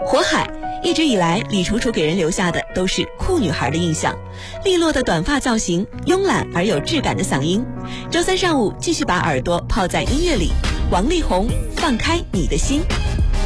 火海，一直以来李楚楚给人留下的都是酷女孩的印象，利落的短发造型，慵懒而有质感的嗓音。周三上午继续把耳朵泡在音乐里，王力宏，放开你的心。